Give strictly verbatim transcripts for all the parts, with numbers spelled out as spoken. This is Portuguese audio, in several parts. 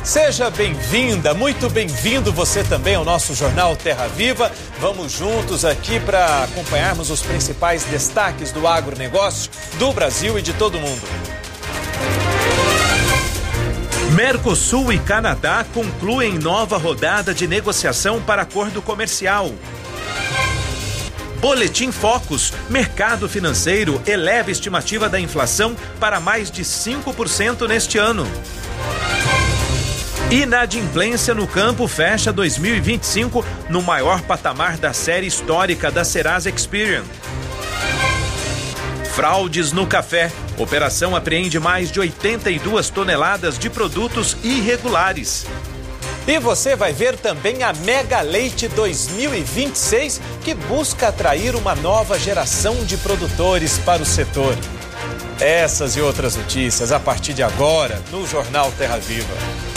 Seja bem-vinda, muito bem-vindo você também ao nosso Jornal Terra Viva. Vamos juntos aqui para acompanharmos os principais destaques do agronegócio do Brasil e de todo o mundo. Mercosul e Canadá concluem nova rodada de negociação para acordo comercial. Boletim Focus, mercado financeiro eleva a estimativa da inflação para mais de cinco por cento neste ano. Inadimplência no campo fecha dois mil e vinte e cinco no maior patamar da série histórica da Serasa Experian. Fraudes no café. Operação apreende mais de oitenta e duas toneladas de produtos irregulares. E você vai ver também a Mega Leite dois mil e vinte e seis, que busca atrair uma nova geração de produtores para o setor. Essas e outras notícias a partir de agora no Jornal Terra Viva.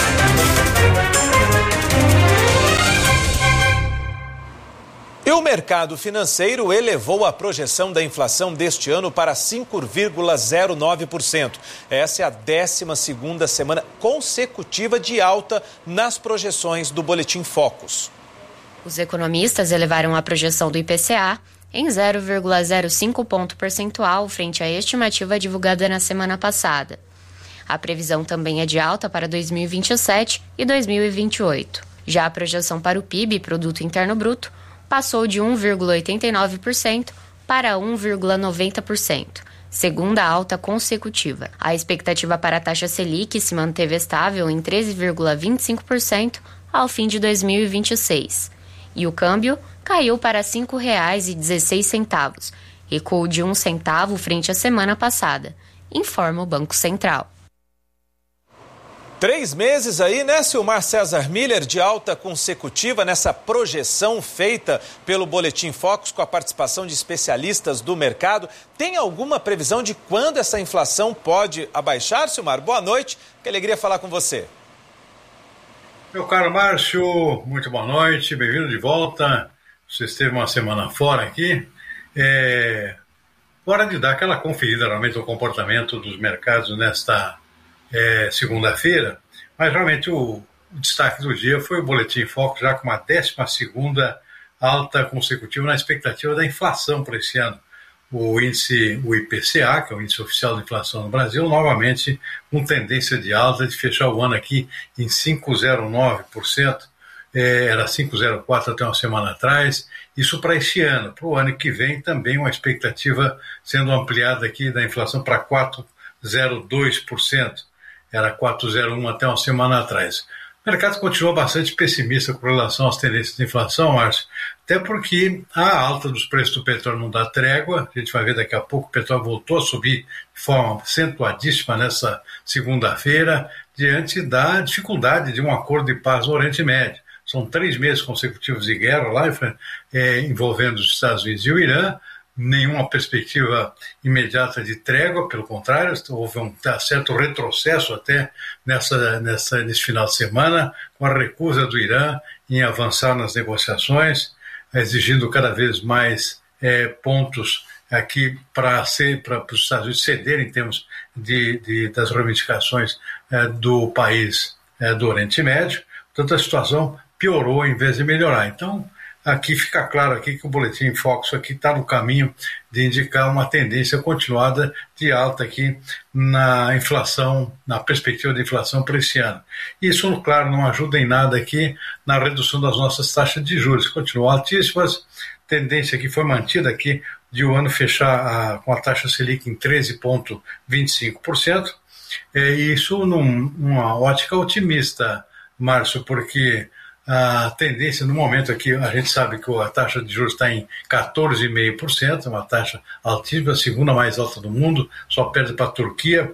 E o mercado financeiro elevou a projeção da inflação deste ano para cinco vírgula zero nove por cento. Essa é a décima segunda semana consecutiva de alta nas projeções do Boletim Focus. Os economistas elevaram a projeção do I P C A em zero vírgula zero cinco ponto percentual frente à estimativa divulgada na semana passada. A previsão também é de alta para dois mil e vinte e sete e dois mil e vinte e oito. Já a projeção para o P I B, Produto Interno Bruto, passou de um vírgula oitenta e nove por cento para um vírgula noventa por cento, segunda alta consecutiva. A expectativa para a taxa Selic se manteve estável em treze vírgula vinte e cinco por cento ao fim de dois mil e vinte e seis. E o câmbio caiu para cinco reais e dezesseis centavos, recuo de um centavo frente à semana passada, informa o Banco Central. Três meses aí, né, Silmar César Miller, de alta consecutiva nessa projeção feita pelo Boletim Focus com a participação de especialistas do mercado. Tem alguma previsão de quando essa inflação pode abaixar, Silmar? Boa noite, que alegria falar com você. Meu caro Márcio, muito boa noite, bem-vindo de volta. Você esteve uma semana fora aqui. É hora de dar aquela conferida realmente no comportamento dos mercados nesta É, segunda-feira, mas realmente o, o destaque do dia foi o Boletim Focus, já com uma décima segunda alta consecutiva na expectativa da inflação para esse ano. O índice, o I P C A, que é o índice oficial de inflação no Brasil, novamente com tendência de alta, de fechar o ano aqui em cinco vírgula zero nove por cento, é, era cinco vírgula zero quatro por cento até uma semana atrás. Isso para este ano. Para o ano que vem também uma expectativa sendo ampliada aqui da inflação para quatro vírgula zero dois por cento. Era quatro vírgula zero um por cento até uma semana atrás. O mercado continua bastante pessimista com relação às tendências de inflação, Márcio, até porque a alta dos preços do petróleo não dá trégua. A gente vai ver daqui a pouco, o petróleo voltou a subir de forma acentuadíssima nessa segunda-feira, diante da dificuldade de um acordo de paz no Oriente Médio. São três meses consecutivos de guerra lá, é, envolvendo os Estados Unidos e o Irã. Nenhuma perspectiva imediata de trégua, pelo contrário, houve um certo retrocesso até nessa, nessa, nesse final de semana, com a recusa do Irã em avançar nas negociações, exigindo cada vez mais é, pontos aqui para os Estados Unidos cederem em termos de, de, das reivindicações é, do país é, do Oriente Médio. Portanto, a situação piorou em vez de melhorar. Então, aqui fica claro aqui que o Boletim Focus aqui está no caminho de indicar uma tendência continuada de alta aqui na inflação, na perspectiva de inflação para esse ano. Isso, claro, não ajuda em nada aqui na redução das nossas taxas de juros, que continuam altíssimas. Tendência que foi mantida aqui de o ano fechar a, com a taxa Selic em treze vírgula vinte e cinco por cento. É, isso num, numa ótica otimista, Márcio, porque a tendência no momento aqui, a gente sabe que a taxa de juros está em quatorze vírgula cinco por cento, uma taxa altíssima, a segunda mais alta do mundo, só perde para a Turquia,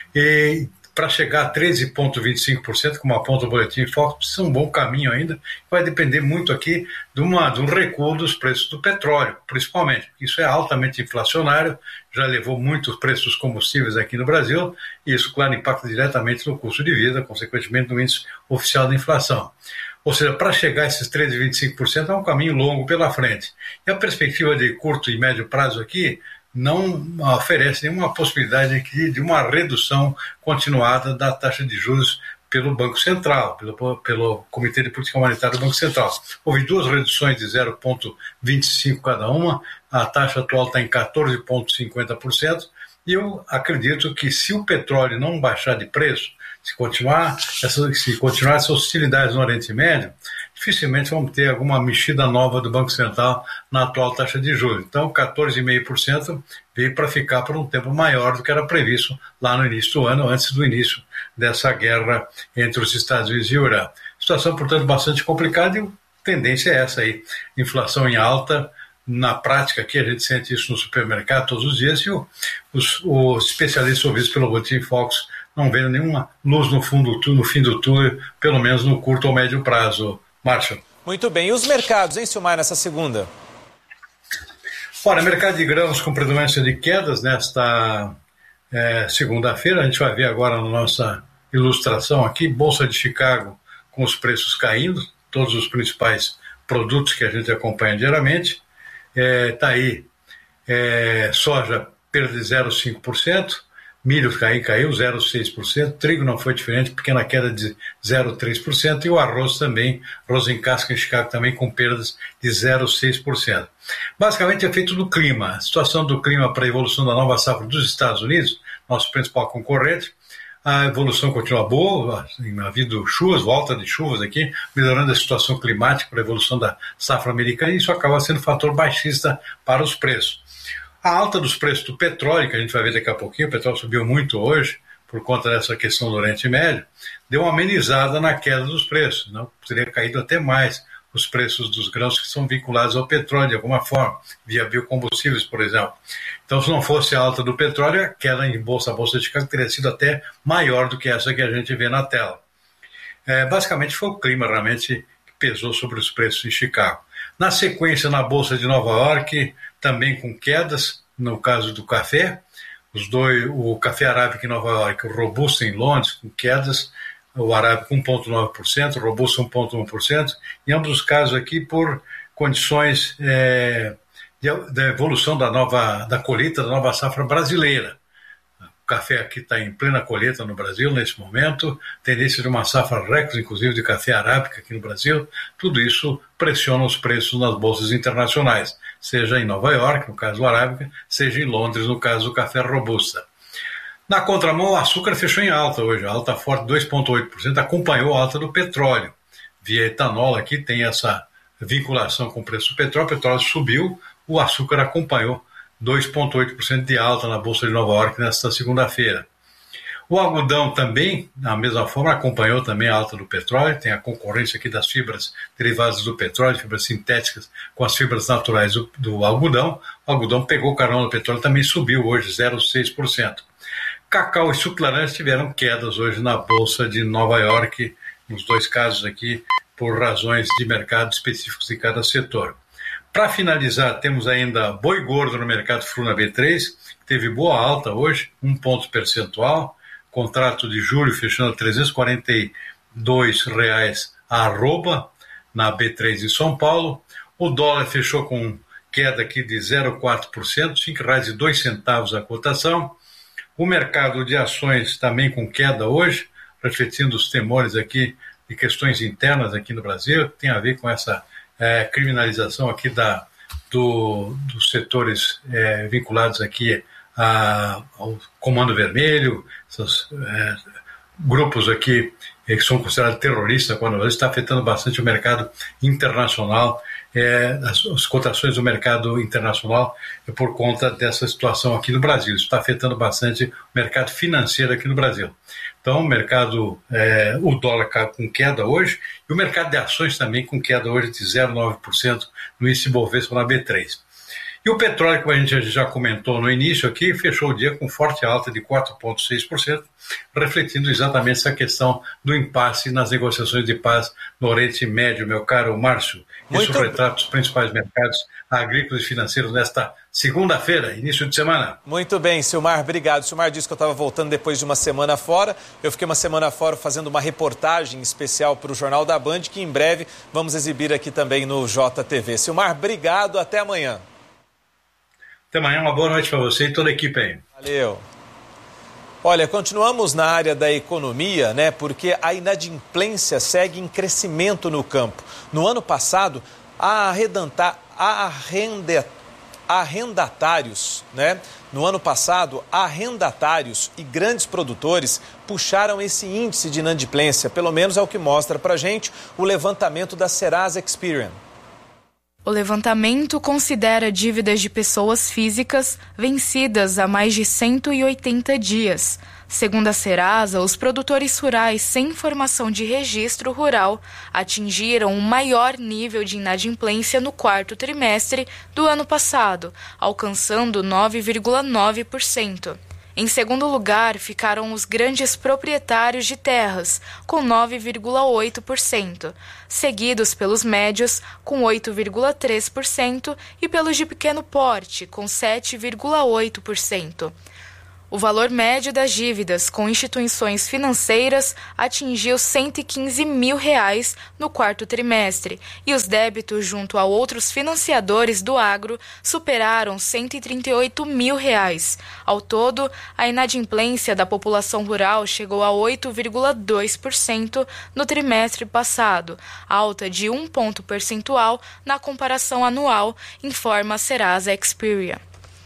e para chegar a treze vírgula vinte e cinco por cento, como aponta o Boletim Focus, precisa um bom caminho ainda, vai depender muito aqui de, uma, de um recuo dos preços do petróleo, principalmente. Isso é altamente inflacionário, já levou muitos preços dos combustíveis aqui no Brasil, e isso, claro, impacta diretamente no custo de vida, consequentemente no índice oficial da inflação. Ou seja, para chegar a esses treze vírgula vinte e cinco por cento é um caminho longo pela frente. E a perspectiva de curto e médio prazo aqui não oferece nenhuma possibilidade aqui de uma redução continuada da taxa de juros pelo Banco Central, pelo, pelo Comitê de Política Monetária do Banco Central. Houve duas reduções de zero vírgula vinte e cinco cada uma, a taxa atual está em quatorze vírgula cinquenta por cento, e eu acredito que se o petróleo não baixar de preço, se continuar, essa, se continuar essa hostilidade no Oriente Médio, dificilmente vamos ter alguma mexida nova do Banco Central na atual taxa de juros. Então, quatorze vírgula cinco por cento veio para ficar por um tempo maior do que era previsto lá no início do ano, antes do início dessa guerra entre os Estados Unidos e o Irã. Situação, portanto, bastante complicada, e a tendência é essa aí, inflação em alta. Na prática, aqui a gente sente isso no supermercado todos os dias, e o, os, os especialistas ouvidos pelo Boletim Focus não vendo nenhuma luz no, fundo, no fim do túnel, pelo menos no curto ou médio prazo. Márcio. Muito bem. E os mercados, hein, Silmar, nessa segunda? Olha, mercado de grãos com predominância de quedas nesta é, segunda-feira. A gente vai ver agora na nossa ilustração aqui, Bolsa de Chicago com os preços caindo, todos os principais produtos que a gente acompanha diariamente. Está é, aí, é, soja perda de zero vírgula cinco por cento, milho caiu, caiu zero vírgula seis por cento, trigo não foi diferente, pequena queda de zero vírgula três por cento, e o arroz também, arroz em casca em Chicago também com perdas de zero vírgula seis por cento. Basicamente é feito do clima, a situação do clima para a evolução da nova safra dos Estados Unidos, nosso principal concorrente. A evolução continua boa, tem havido chuvas, volta de chuvas aqui, melhorando a situação climática para a evolução da safra americana, e isso acaba sendo um fator baixista para os preços. A alta dos preços do petróleo, que a gente vai ver daqui a pouquinho, o petróleo subiu muito hoje por conta dessa questão do Oriente Médio, deu uma amenizada na queda dos preços, não teria caído até mais os preços dos grãos que são vinculados ao petróleo de alguma forma, via biocombustíveis, por exemplo. Então, se não fosse a alta do petróleo, a queda em bolsa, a Bolsa de Chicago teria sido até maior do que essa que a gente vê na tela. É, basicamente, foi o clima realmente que pesou sobre os preços em Chicago. Na sequência, na Bolsa de Nova York, também com quedas, no caso do café, os dois, o café arábica em Nova York, o robusto em Londres, com quedas, o arábico um vírgula nove por cento, o robusto um vírgula um por cento, em ambos os casos aqui por condições é, de, de evolução da nova da colheita da nova safra brasileira. O café aqui está em plena colheita no Brasil nesse momento, tendência de uma safra recorde, inclusive de café arábica aqui no Brasil. Tudo isso pressiona os preços nas bolsas internacionais, seja em Nova York, no caso do arábica, seja em Londres, no caso do café robusta. Na contramão, o açúcar fechou em alta hoje, a alta forte dois vírgula oito por cento, acompanhou a alta do petróleo. Via etanol aqui tem essa vinculação com o preço do petróleo, o petróleo subiu, o açúcar acompanhou dois vírgula oito por cento de alta na Bolsa de Nova York nesta segunda-feira. O algodão também, da mesma forma, acompanhou também a alta do petróleo, tem a concorrência aqui das fibras derivadas do petróleo, fibras sintéticas com as fibras naturais do, do algodão. O algodão pegou o carão do petróleo, também subiu hoje zero vírgula seis por cento. Cacau e suco de laranja tiveram quedas hoje na Bolsa de Nova York, nos dois casos aqui, por razões de mercado específicos de cada setor. Para finalizar, temos ainda boi gordo no mercado Fruna B três, que teve boa alta hoje, um ponto percentual, contrato de julho fechando a trezentos e quarenta e dois reais a arroba na B três de São Paulo. O dólar fechou com queda aqui de zero vírgula quatro por cento, cinco reais e dois centavos a cotação. O mercado de ações também com queda hoje, refletindo os temores aqui de questões internas aqui no Brasil, que tem a ver com essa é, criminalização aqui da, do, dos setores é, vinculados aqui a, ao Comando Vermelho, esses é, grupos aqui é, que são considerados terroristas, quando está afetando bastante o mercado internacional, é, as, as cotações do mercado internacional é por conta dessa situação aqui no Brasil. Isso está afetando bastante o mercado financeiro aqui no Brasil. Então, o mercado, é, o dólar com queda hoje, e o mercado de ações também com queda hoje de zero vírgula nove por cento no índice Bovespa na B três. E o petróleo, como a gente já comentou no início aqui, fechou o dia com forte alta de quatro vírgula seis por cento, refletindo exatamente essa questão do impasse nas negociações de paz no Oriente Médio, meu caro Márcio. Isso Muito... retrata os principais mercados agrícolas e financeiros nesta segunda-feira, início de semana. Muito bem, Silmar, obrigado. Silmar disse que eu estava voltando depois de uma semana fora. Eu fiquei uma semana fora fazendo uma reportagem especial para o Jornal da Band, que em breve vamos exibir aqui também no J T V. Silmar, obrigado, até amanhã. Até amanhã, uma boa noite para você e toda a equipe aí. Valeu. Olha, continuamos na área da economia, né? Porque a inadimplência segue em crescimento no campo. No ano passado, a arredanta, a arrenda, arrendatários, né? No ano passado, arrendatários e grandes produtores puxaram esse índice de inadimplência, pelo menos é o que mostra pra gente o levantamento da Serasa Experian. O levantamento considera dívidas de pessoas físicas vencidas há mais de cento e oitenta dias. Segundo a Serasa, os produtores rurais sem formação de registro rural atingiram um maior nível de inadimplência no quarto trimestre do ano passado, alcançando nove vírgula nove por cento. Em segundo lugar, ficaram os grandes proprietários de terras, com nove vírgula oito por cento, seguidos pelos médios, com oito vírgula três por cento, e pelos de pequeno porte, com sete vírgula oito por cento. O valor médio das dívidas com instituições financeiras atingiu cento e quinze mil reais no quarto trimestre e os débitos junto a outros financiadores do agro superaram cento e trinta e oito mil reais. Ao todo, a inadimplência da população rural chegou a oito vírgula dois por cento no trimestre passado, alta de um ponto percentual na comparação anual, informa a Serasa Experian.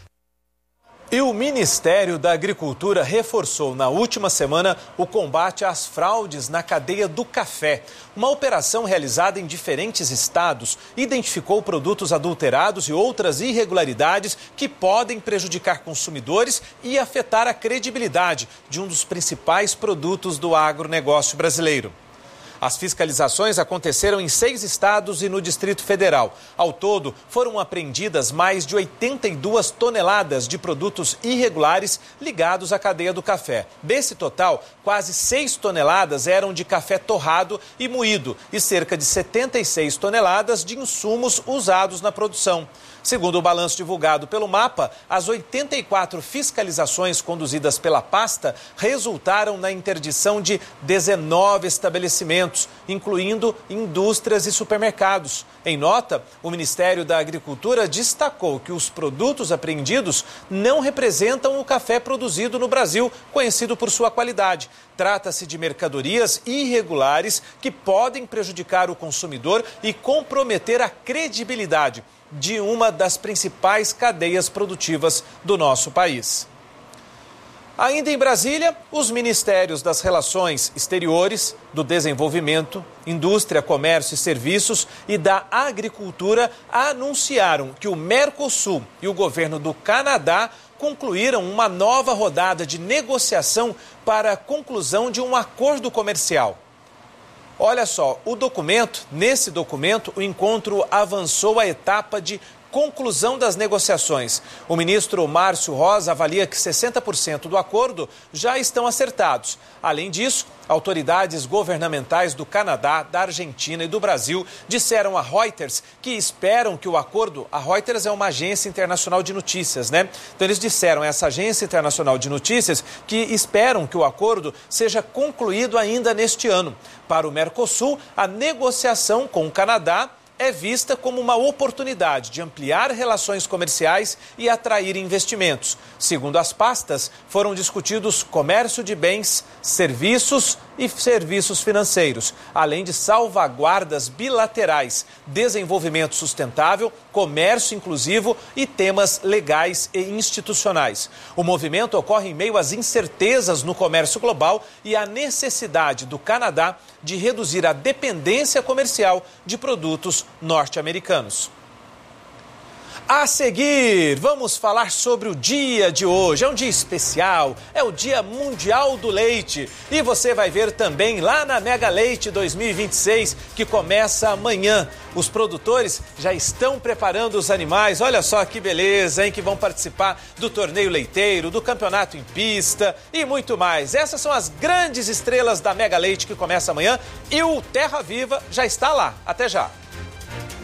E o Ministério da Agricultura reforçou na última semana o combate às fraudes na cadeia do café. Uma operação realizada em diferentes estados identificou produtos adulterados e outras irregularidades que podem prejudicar consumidores e afetar a credibilidade de um dos principais produtos do agronegócio brasileiro. As fiscalizações aconteceram em seis estados e no Distrito Federal. Ao todo, foram apreendidas mais de oitenta e duas toneladas de produtos irregulares ligados à cadeia do café. Desse total, quase seis toneladas eram de café torrado e moído e cerca de setenta e seis toneladas de insumos usados na produção. Segundo o balanço divulgado pelo MAPA, as oitenta e quatro fiscalizações conduzidas pela pasta resultaram na interdição de dezenove estabelecimentos, incluindo indústrias e supermercados. Em nota, o Ministério da Agricultura destacou que os produtos apreendidos não representam o café produzido no Brasil, conhecido por sua qualidade. Trata-se de mercadorias irregulares que podem prejudicar o consumidor e comprometer a credibilidade de uma das principais cadeias produtivas do nosso país. Ainda em Brasília, os Ministérios das Relações Exteriores, do Desenvolvimento, Indústria, Comércio e Serviços e da Agricultura anunciaram que o Mercosul e o governo do Canadá concluíram uma nova rodada de negociação para a conclusão de um acordo comercial. Olha só, o documento, nesse documento, o encontro avançou a etapa de conclusão das negociações. O ministro Márcio Rosa avalia que sessenta por cento do acordo já estão acertados. Além disso, autoridades governamentais do Canadá, da Argentina e do Brasil disseram a Reuters que esperam que o acordo... A Reuters é uma agência internacional de notícias, né? Então eles disseram a essa agência internacional de notícias que esperam que o acordo seja concluído ainda neste ano. Para o Mercosul, a negociação com o Canadá é vista como uma oportunidade de ampliar relações comerciais e atrair investimentos. Segundo as pastas, foram discutidos comércio de bens, serviços e serviços financeiros, além de salvaguardas bilaterais, desenvolvimento sustentável, comércio inclusivo e temas legais e institucionais. O movimento ocorre em meio às incertezas no comércio global e à necessidade do Canadá de reduzir a dependência comercial de produtos norte-americanos. A seguir, vamos falar sobre o dia de hoje. É um dia especial, é o Dia Mundial do Leite. E você vai ver também lá na Mega Leite dois mil e vinte e seis, que começa amanhã. Os produtores já estão preparando os animais. Olha só que beleza, hein? Que vão participar do torneio leiteiro, do campeonato em pista e muito mais. Essas são as grandes estrelas da Mega Leite que começa amanhã e o Terra Viva já está lá. Até já.